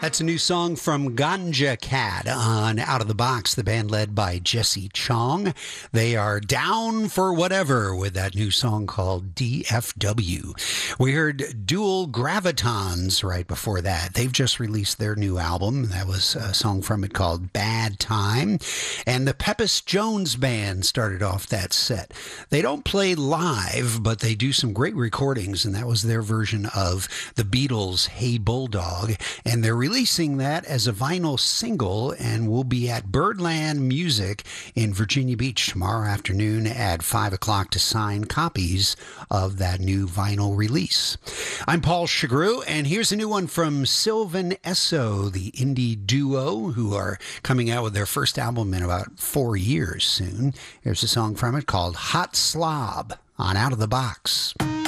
That's a new song from Ganja Cat on Out of the Box, the band led by Jesse Chong. They are down for whatever with that new song called DFW. We heard Dual Gravitons right before that. They've just released their new album. That was a song from it called Bad Time. And the Pepys Jones Band started off that set. They don't play live, but they do some great recordings, and that was their version of the Beatles' Hey Bulldog. And they're releasing that as a vinyl single and will be at Birdland Music in Virginia Beach tomorrow afternoon at 5 o'clock to sign copies of that new vinyl release. I'm Paul Chagru, and here's a new one from Sylvan Esso, the indie duo who are coming out with their first album in about 4 years soon. Here's a song from it called Hot Slob on Out of the Box.